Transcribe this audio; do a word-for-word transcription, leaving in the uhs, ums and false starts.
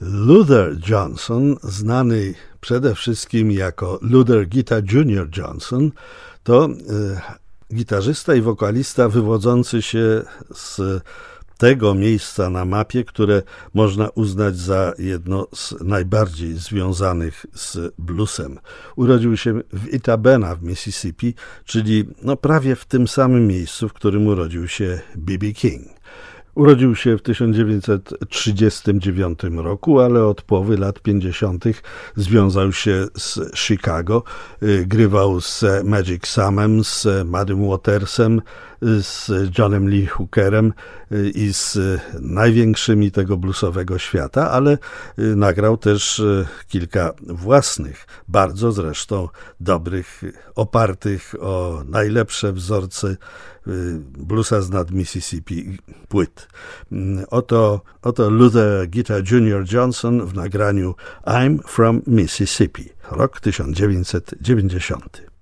Luther Johnson, znany przede wszystkim jako Luther Gita junior Johnson, to y, gitarzysta i wokalista wywodzący się z tego miejsca na mapie, które można uznać za jedno z najbardziej związanych z bluesem. Urodził się w Itabena w Mississippi, czyli no prawie w tym samym miejscu, w którym urodził się B B King. Urodził się w tysiąc dziewięćset trzydziestym dziewiątym roku, ale od połowy lat pięćdziesiątych związał się z Chicago. Grywał z Magic Samem, z Muddym Watersem, z Johnem Lee Hookerem i z największymi tego bluesowego świata, ale nagrał też kilka własnych, bardzo zresztą dobrych, opartych o najlepsze wzorce bluesa z nad Mississippi płyt. Oto, oto Luther Gita junior Johnson w nagraniu I'm from Mississippi, rok tysiąc dziewięćset dziewięćdziesiąty.